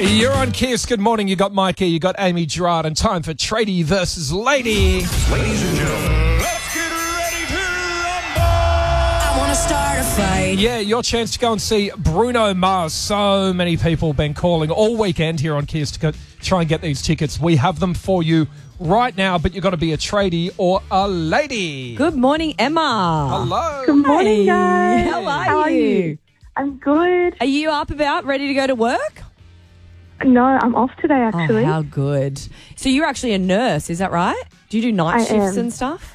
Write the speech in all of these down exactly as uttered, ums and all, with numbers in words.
You're on Kiss. Good morning. You got Mikey, you got Amy Gerard, and time for Tradie versus Lady. Ladies and gentlemen, let's get ready to rumble. I want to start a fight. Yeah, your chance to go and see Bruno Mars. So many people have been calling all weekend here on Kiss to go, try and get these tickets. We have them for you right now, but you've got to be a tradie or a lady. Good morning, Emma. Hello. Good morning, guys. How are How are you? you? I'm good. Are you up about, ready to go to work? No, I'm off today, actually. Oh, how good. So you're actually a nurse, is that right? Do you do night I shifts am. and stuff?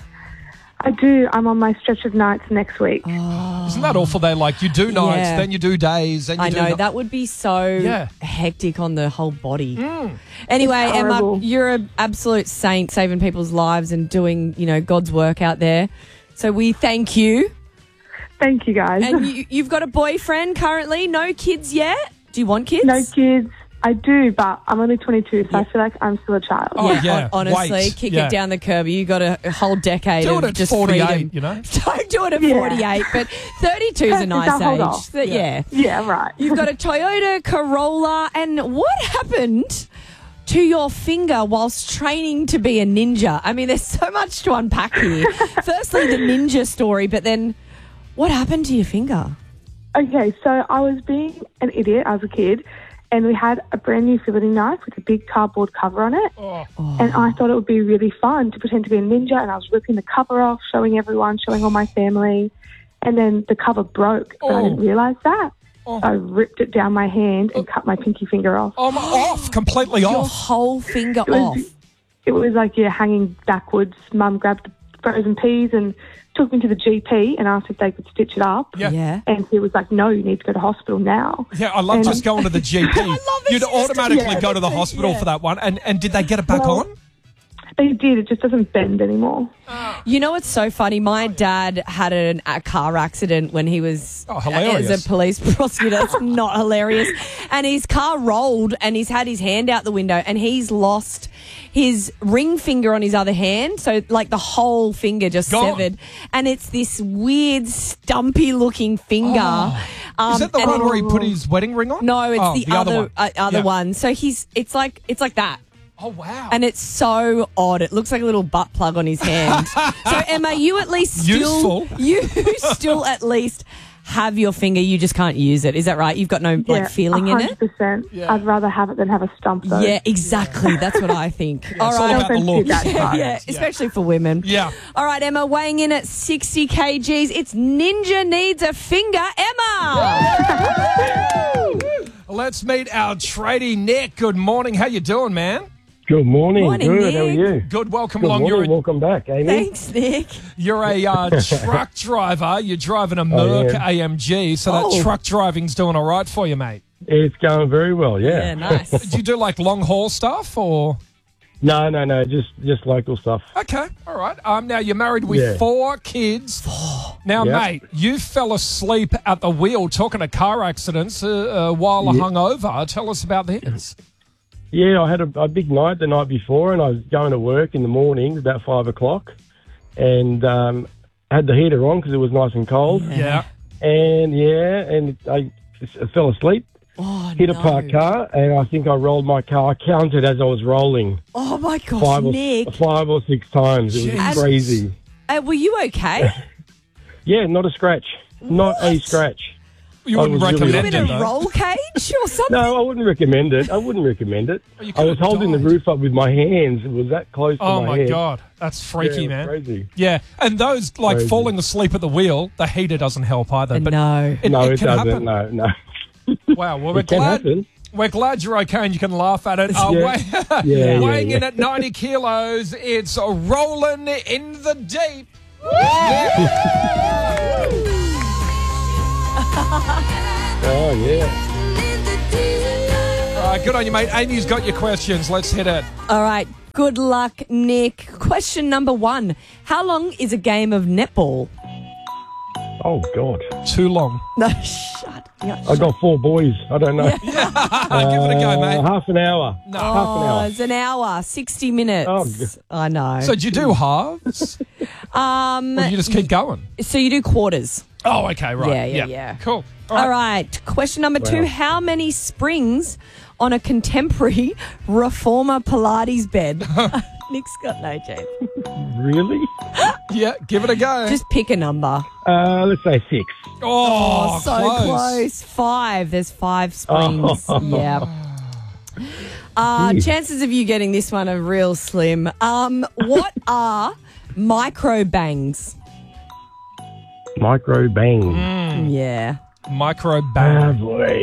I do. I'm on my stretch of nights next week. Oh, Isn't that awful? They like you do nights, Yeah. then you do days, then you I do know, ni- that would be so Yeah. hectic on the whole body. Anyway, It's Emma, horrible. you're an absolute saint saving people's lives and doing, you know, God's work out there. So we thank you. Thank you, guys. And you, you've got a boyfriend currently, no kids yet? Do you want kids? No kids. I do, but I'm only twenty-two, so I feel like I'm still a child. Oh, Yeah, yeah. hon- honestly, Wait. kick Yeah. it down the curb. You got a, a whole decade Do of it at just forty-eight, freedom. you know? Don't do it at Yeah. forty-eight, but thirty-two is a Is nice that hold age. off? So, yeah. Yeah, right. You've got a Toyota Corolla, and what happened to your finger whilst training to be a ninja? I mean, there's so much to unpack here. Firstly, the ninja story, but then what happened to your finger? Okay, so I was being an idiot as a kid, and we had a brand new filleting knife with a big cardboard cover on it. Oh. And I thought it would be really fun to pretend to be a ninja, and I was ripping the cover off, showing everyone, showing all my family. And then the cover broke, but I didn't Oh. realise that. Oh. So I ripped it down my hand and cut my pinky finger off. I'm off, completely Your off. whole finger It was- off. It was like, yeah, hanging backwards. Mum grabbed the frozen peas and took me to the G P and asked if they could stitch it up. Yeah. Yeah. And he was like, no, you need to go to hospital now. Yeah, I love And- just going to the G P. I love it. You'd She just- automatically yeah. go to the hospital Yeah. for that one. And, and did they get it back Well, on? They did. It just doesn't bend anymore. You know what's so funny? My dad had an, a car accident when he was Oh, hilarious. as a police prosecutor. It's not hilarious. And his car rolled and he's had his hand out the window and he's lost his ring finger on his other hand. So, like, the whole finger just Gone. severed. And it's this weird, stumpy looking finger. Oh. Um, Is that the and one it- where he put his wedding ring on? No, it's Oh, the, other one. uh, other Yeah. one. So he's it's like it's like that. Oh, wow. And it's so odd. It looks like a little butt plug on his hand. So, Emma, you at least still... Useful. You still at least have your finger. You just can't use it. Is that right? You've got no, Yeah, like, feeling one in hundred it? percent. Yeah. I'd rather have it than have a stump, though. Yeah, exactly. That's what I think. all it's all right. about the offense to look. that yeah, part. yeah, especially for women. Yeah. All right, Emma, weighing in at sixty kilograms. It's Ninja Needs a Finger. Emma! Let's meet our tradie, Nick. Good morning. How you doing, man? Good morning. Morning, Good. How are Nick. you? Good. Welcome Good along. morning. You're a, Welcome back, Amy. Thanks, Nick. you're a uh, truck driver. You're driving a Merc yeah. A M G, so Oh. that truck driving's doing all right for you, mate. It's going very well. Yeah. Yeah, nice. Do you do like long haul stuff or? No, no, no. Just just local stuff. Okay, all right. Um, now you're married with Yeah. four kids. Now, Yeah. mate, you fell asleep at the wheel talking of car accidents uh, uh, while Yeah. hungover. Tell us about this. Yeah, I had a, a big night the night before, and I was going to work in the morning about five o'clock, and um, had the heater on because it was nice and cold. Yeah. And yeah, and I, I fell asleep. Oh, Hit no. a parked car, and I think I rolled my car. I counted as I was rolling Oh, my gosh, five or, Nick. five or six times. It was Jeez. crazy. Uh, were you okay? Yeah, not a scratch. Not a What? scratch. You I wouldn't was really You recommend in it, a though. roll cage or something? No, I wouldn't recommend it. I wouldn't recommend it. You I was could've holding died. the roof up with my hands. It was that close to Oh, my my head. God. That's freaky, Yeah, it was man. Crazy. Yeah, and those, like, Crazy. falling asleep at the wheel, the heater doesn't help either. But no. it, no, it it, can doesn't. happen. No, no. Wow, well, we're It can glad, happen. we're glad you're okay and you can laugh at it. Uh, Yeah. weigh- Yeah, weighing yeah, in yeah. at ninety kilos, it's rolling in the deep. Oh, yeah. All right, good on you, mate. Amy's got your questions. Let's hit it. All right. Good luck, Nick. Question number one. How long is a game of netball? Oh, God. Too long. No, shut yeah, I got four boys. I don't know. Give it a go, Uh, mate. half an hour. No. Half an Oh, hour. it's an hour, sixty minutes. Oh, good. I know. So do you do halves? um, Or do you just keep going? so you do quarters. Oh, okay, right. Yeah, yeah, yeah. Cool. All right. Question number two. Wow. How many springs on a contemporary reformer Pilates bed? Nick's got no chance. Really? Yeah, give it a go. Just pick a number. Uh, let's say six. oh, so close. Five. There's five springs. Oh. Yeah. Uh, Jeez. chances of you getting this one are real slim. Um, what are micro bangs? Micro bang. Mm. Yeah. Micro Oh, bang. boy.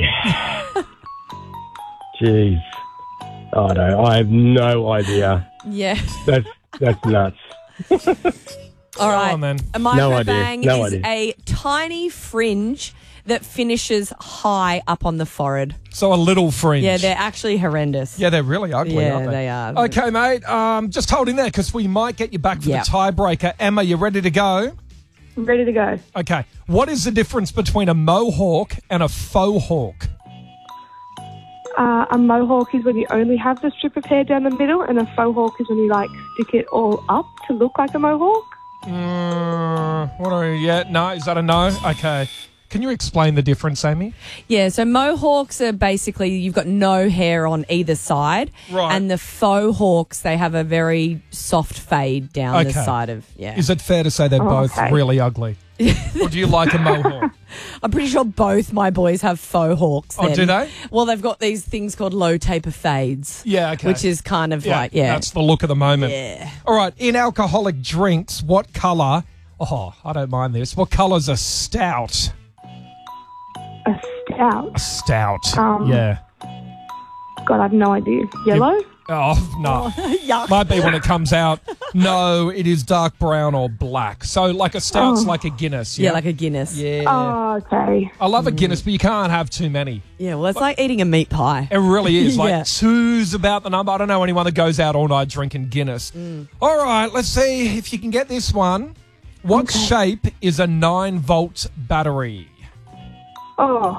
Jeez. Oh, no, I have no idea. Yeah. That's that's nuts. All right. on, then. A micro No idea. bang No is idea. a tiny fringe that finishes high up on the forehead. So a little fringe. Yeah, they're actually horrendous. Yeah, they're really ugly, Yeah, aren't they? they are. Okay, mate. Um, just hold in there because we might get you back for Yeah. the tiebreaker. Emma, you ready to go? I'm ready to go. Okay. What is the difference between a mohawk and a faux hawk? Uh, a mohawk is when you only have the strip of hair down the middle, and a faux hawk is when you like stick it all up to look like a mohawk. Mm, what are you? Yeah, no. Is that a no? Okay. Can you explain the difference, Amy? Yeah, so mohawks are basically you've got no hair on either side. Right. And the faux hawks, they have a very soft fade down the Okay. side of, yeah. Is it fair to say they're Oh, both okay. really ugly? Or do you like a mohawk? I'm pretty sure both my boys have faux hawks. Oh, then. do they? Well, they've got these things called low taper fades. Yeah, okay. Which is kind of like, yeah. That's the look of the moment. Yeah. All right. In alcoholic drinks, what colour? Oh, I don't mind this. What colour's a stout? A stout. Stout. Um, yeah. God, I have no idea. Yellow? Oh, no. Yuck. Might be when it comes out. No, it is dark brown or black. So, like a stout's Oh. like a Guinness. Yeah, Yeah, like a Guinness. Yeah. Oh, okay. I love a Guinness, but you can't have too many. Yeah, well, it's like eating a meat pie. It really is. Like, Yeah. two's about the number. I don't know anyone that goes out all night drinking Guinness. Mm. All right, let's see if you can get this one. What shape is a nine volt battery? Oh.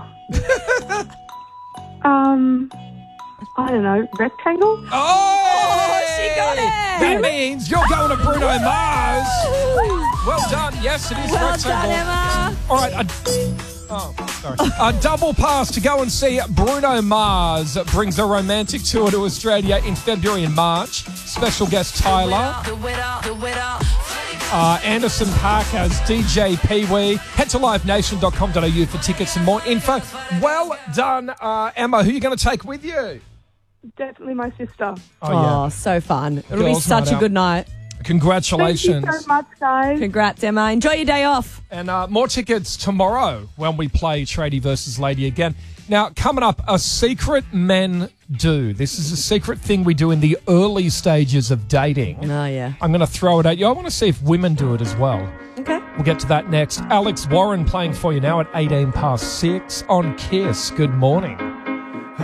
um, I don't know. Rectangle? Oh, she got it. That means you're going to Bruno Mars. Well done. Yes, it is Well rectangle. done, Emma. All right. A, oh, sorry. A double pass to go and see Bruno Mars brings a romantic tour to Australia in February and March. Special guest Tyler. Uh, Anderson Park has D J Pee Wee. Head to live nation dot com dot a u for tickets and more info. Well done, uh, Emma. Who are you going to take with you? Definitely my sister. Oh, so fun. It'll be Girls' such night a out. good night. Congratulations. Thank you so much, guys. Congrats, Emma. Enjoy your day off. And uh, more tickets tomorrow when we play Tradie versus Lady again. Now, coming up, a secret men do. This is a secret thing we do in the early stages of dating. Oh, yeah. I'm going to throw it at you. I want to see if women do it as well. Okay. We'll get to that next. Alex Warren playing for you now at eighteen past six on Kiss. Good morning.